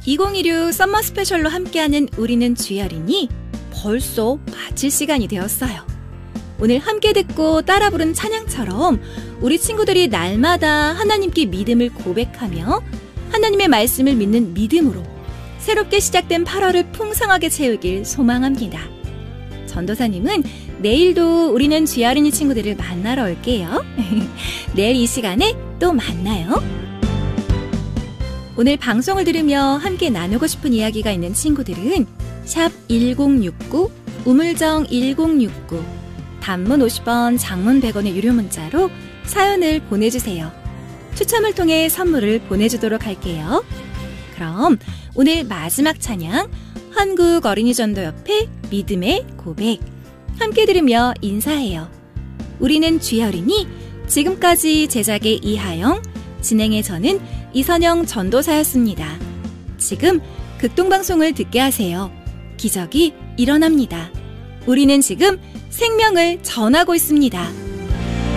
2016 썸머 스페셜로 함께하는 우리는 주여리니 벌써 마칠 시간이 되었어요. 오늘 함께 듣고 따라 부른 찬양처럼 우리 친구들이 날마다 하나님께 믿음을 고백하며 하나님의 말씀을 믿는 믿음으로 새롭게 시작된 8월을 풍성하게 채우길 소망합니다. 전도사님은 내일도 우리는 주여리니 친구들을 만나러 올게요. 내일 이 시간에 또 만나요. 오늘 방송을 들으며 함께 나누고 싶은 이야기가 있는 친구들은 샵 1069, 우물정 1069, 단문 50원, 장문 100원의 유료 문자로 사연을 보내주세요. 추첨을 통해 선물을 보내주도록 할게요. 그럼 오늘 마지막 찬양 한국어린이전도협회 믿음의 고백 함께 들으며 인사해요. 우리는 주여리니 지금까지 제작의 이하영, 진행의 저는 이선영 전도사였습니다. 지금 극동방송을 듣게 하세요. 기적이 일어납니다. 우리는 지금 생명을 전하고 있습니다.